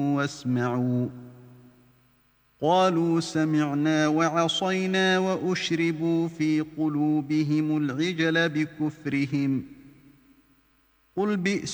واسمعوا قالوا سمعنا وعصينا وأشربوا في قلوبهم العجل بكفرهم قل بئس